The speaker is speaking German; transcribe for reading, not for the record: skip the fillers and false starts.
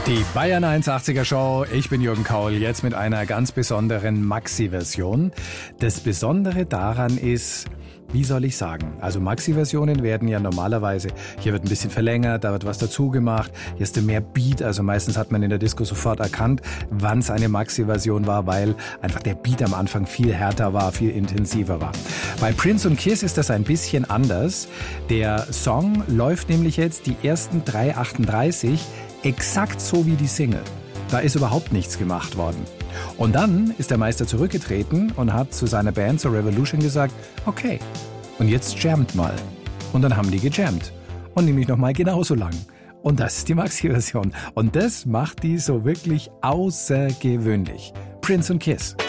Die Bayern 180er Show, ich bin Jürgen Kaul, jetzt mit einer ganz besonderen Maxi-Version. Das Besondere daran ist, wie soll ich sagen, also Maxi-Versionen werden ja normalerweise, hier wird ein bisschen verlängert, da wird was dazu gemacht, hier ist mehr Beat, also meistens hat man in der Disco sofort erkannt, wann es eine Maxi-Version war, weil einfach der Beat am Anfang viel härter war, viel intensiver war. Bei Prince und Kiss ist das ein bisschen anders. Der Song läuft nämlich jetzt die ersten 3:38 exakt so wie die Single. Da ist überhaupt nichts gemacht worden. Und dann ist der Meister zurückgetreten und hat zu seiner Band, zur Revolution, gesagt, okay, und jetzt jammt mal. Und dann haben die gejammt. Und nämlich nochmal genauso lang. Und das ist die Maxi-Version. Und das macht die so wirklich außergewöhnlich. Prince und Kiss.